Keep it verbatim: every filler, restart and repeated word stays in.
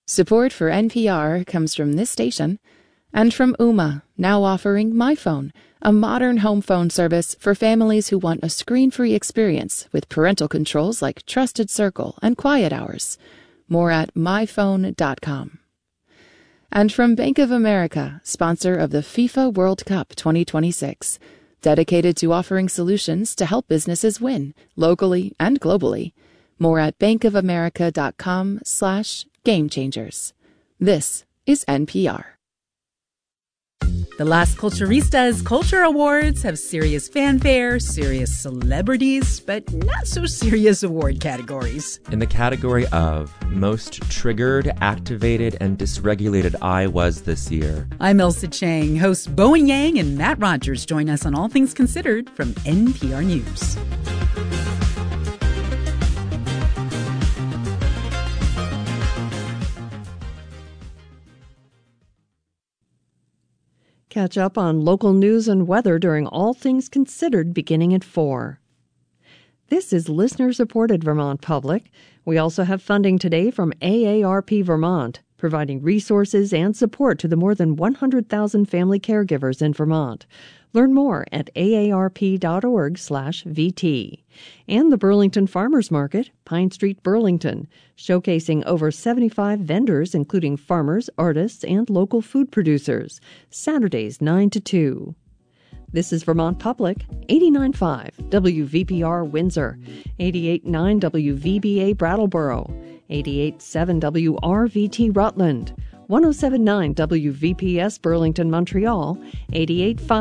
Support for N P R comes from this station and from Ooma, now offering MyPhone, a modern home phone service for families who want a screen-free experience with parental controls like Trusted Circle and Quiet Hours. More at my phone dot com. And from Bank of America, sponsor of the FIFA World Cup twenty twenty-six, dedicated to offering solutions to help businesses win, locally and globally. More at bankofamerica.com slash game changers. This is N P R. The Las Culturistas Culture Awards have serious fanfare, serious celebrities, but not so serious award categories. In the category of Most Triggered, Activated, and Dysregulated I Was this year. I'm Elsa Chang. Hosts Bowen Yang and Matt Rogers join us on All Things Considered from N P R News. Catch up on local news and weather during All Things Considered beginning at four. This is listener-supported Vermont Public. We also have funding today from A A R P Vermont, providing resources and support to the more than one hundred thousand family caregivers in Vermont. Learn more at aarp.org slash VT. And the Burlington Farmers Market, Pine Street, Burlington, showcasing over seventy-five vendors, including farmers, artists, and local food producers. Saturdays, nine to two. This is Vermont Public, eighty-nine point five W V P R Windsor, eighty-eight point nine W V B A Brattleboro, eighty-eight point seven W R V T Rutland, one oh seven point nine W V P S Burlington, Montreal, eighty-eight point five